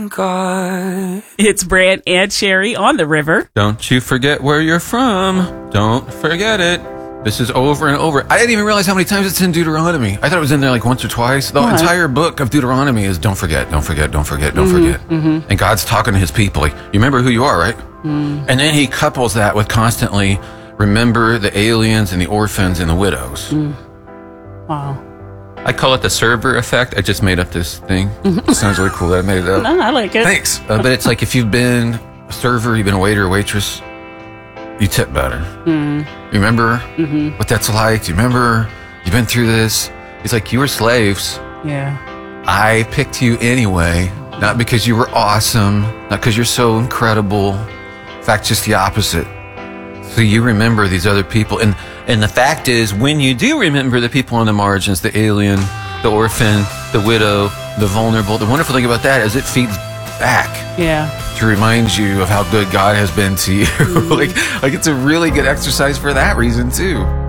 God. It's Brand and Sherry on the river. Don't you forget where you're from. Don't forget it. This is over and over. I didn't even realize how many times it's in Deuteronomy. I thought it was in there like once or twice. The entire book of Deuteronomy is don't forget, don't forget, don't forget, don't forget. And God's talking to his people. Like, you remember who you are, right? And then he couples that with constantly remember the aliens and the orphans and the widows. Wow. I call it the server effect. I just made up this thing. It sounds really cool that I made it up. No, I like it. Thanks. But it's like if you've been a server, you've been a waiter or waitress, you tip better. You remember what that's like? Do you remember you've been through this? It's like you were slaves. Yeah. I picked you anyway, not because you were awesome, not because you're so incredible. In fact, just the opposite. So you remember these other people. And the fact is, when you do remember the people on the margins, the alien, the orphan, the widow, the vulnerable, the wonderful thing about that is it feeds back. Yeah. To remind you of how good God has been to you. like it's a really good exercise for that reason too.